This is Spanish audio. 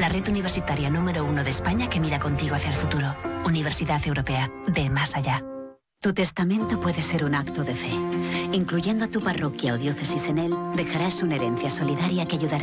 la red universitaria número 1 de España que mira contigo hacia el futuro. Universidad Europea. Ve más allá. Tu testamento puede ser un acto de fe. Incluyendo tu parroquia o diócesis en él, dejarás una herencia solidaria que ayudará